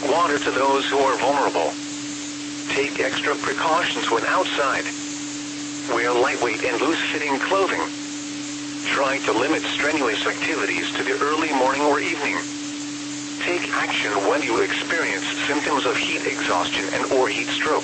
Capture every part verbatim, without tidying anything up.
donate water to those who are vulnerable. Take extra precautions when outside. Wear lightweight and loose-fitting clothing. Try to limit strenuous activities to the early morning or evening. Take action when you experience symptoms of heat exhaustion and or heat stroke.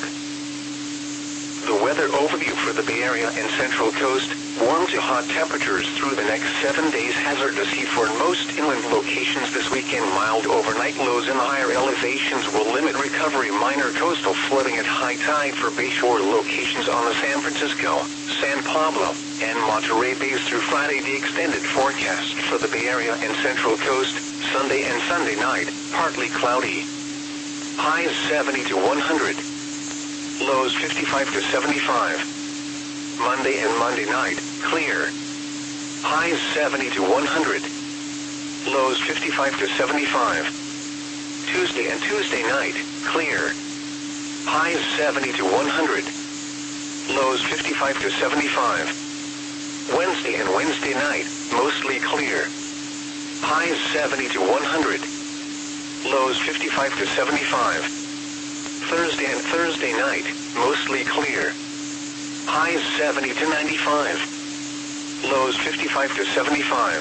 The weather overview for the Bay Area and Central Coast: warm to hot temperatures through the next seven days. Hazardous heat for most inland locations this weekend. Mild overnight lows in higher elevations will limit recovery. Minor coastal flooding at high tide for bayshore locations on the San Francisco, San Pablo, and Monterey Bays through Friday. The extended forecast for the Bay Area and Central Coast: Sunday and Sunday night, partly cloudy. Highs seventy to one hundred. Lows fifty-five to seventy-five. Monday and Monday night, clear. Highs seventy to one hundred. Lows fifty-five to seventy-five. Tuesday and Tuesday night, clear. Highs seventy to one hundred. Lows fifty-five to seventy-five. Wednesday and Wednesday night, mostly clear. Highs seventy to one hundred. Lows fifty-five to seventy-five. Thursday and Thursday night, mostly clear. Highs seventy to ninety-five. Lows fifty-five to seventy-five.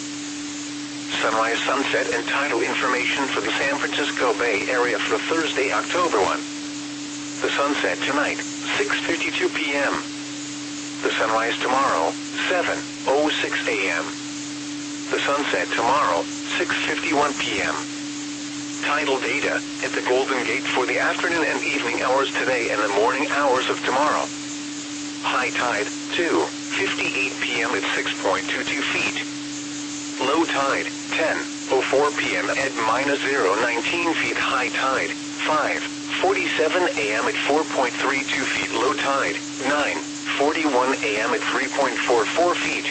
Sunrise, sunset, and tidal information for the San Francisco Bay Area for Thursday, October first. The sunset tonight, six fifty-two p m The sunrise tomorrow, seven oh six a m The sunset tomorrow, six fifty-one p m Tidal data at the Golden Gate for the afternoon and evening hours today and the morning hours of tomorrow. High tide, two fifty-eight p m at six point two two feet. Low tide, ten oh four p m at minus zero point one nine feet. High tide, five forty-seven a m at four point three two feet. Low tide, nine forty-one a m at three point four four feet.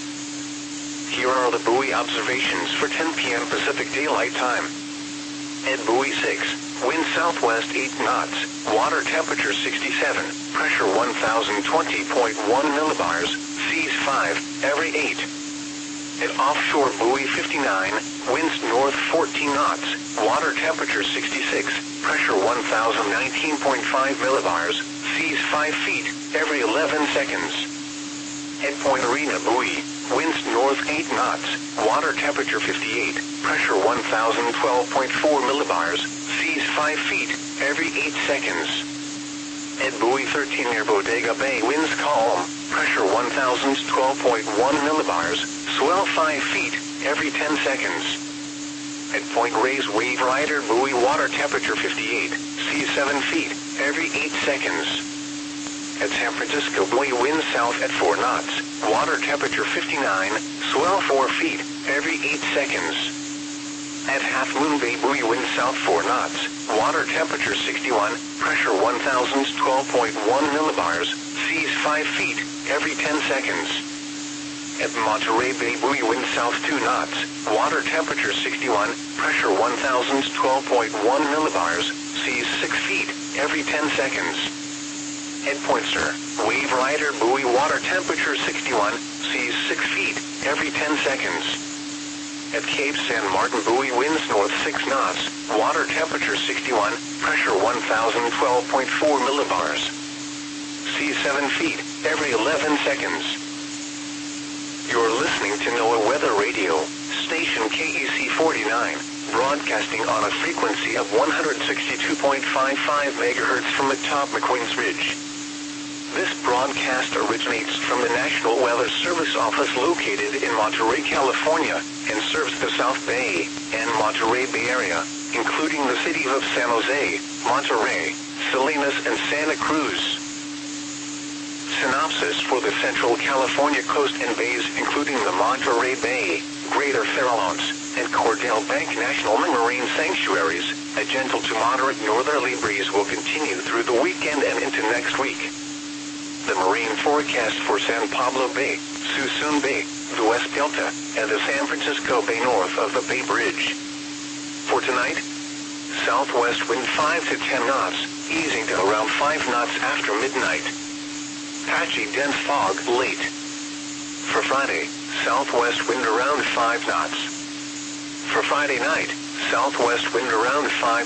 Here are the buoy observations for ten p m Pacific Daylight Time. At buoy six, wind southwest eight knots, water temperature sixty-seven, pressure one thousand twenty point one millibars, seas five, every eight. At offshore buoy fifty-nine, winds north fourteen knots, water temperature sixty-six, pressure one thousand nineteen point five millibars, seas five feet, every eleven seconds. At Point Arena buoy, winds north eight knots, water temperature fifty-eight, pressure one thousand twelve point four millibars, seas five feet, every eight seconds. At buoy thirteen near Bodega Bay, winds calm, pressure one thousand twelve point one millibars, swell five feet, every ten seconds. At Point Reyes Wave Rider buoy, water temperature fifty-eight, seas seven feet, every eight seconds. At San Francisco buoy, wind south at four knots, water temperature fifty-nine, swell four feet, every eight seconds. At Half Moon Bay buoy, wind south four knots, water temperature sixty-one, pressure one thousand twelve point one millibars, seas five feet, every ten seconds. At Monterey Bay buoy, wind south two knots, water temperature sixty-one, pressure one thousand twelve point one millibars, seas six feet, every ten seconds. At Pointer, Wave Rider buoy, water temperature sixty-one, seas six feet, every ten seconds. At Cape San Martin buoy, winds north six knots, water temperature sixty-one, pressure one thousand twelve point four millibars. Seas seven feet, every eleven seconds. You're listening to NOAA Weather Radio, station K E C forty-nine, broadcasting on a frequency of one hundred sixty-two point five five megahertz from atop McQueen's Ridge. This broadcast originates from the National Weather Service office located in Monterey, California, and serves the South Bay and Monterey Bay Area, including the cities of San Jose, Monterey, Salinas, and Santa Cruz. Synopsis for the Central California coast and bays, including the Monterey Bay, Greater Farallones, and Cordell Bank National Marine Sanctuaries. A gentle to moderate northerly breeze will continue through the weekend and into next week. The marine forecast for San Pablo Bay, Suisun Bay, the West Delta, and the San Francisco Bay north of the Bay Bridge. For tonight, southwest wind five to ten knots, easing to around five knots after midnight. Patchy dense fog late. For Friday, southwest wind around five knots. For Friday night, southwest wind around five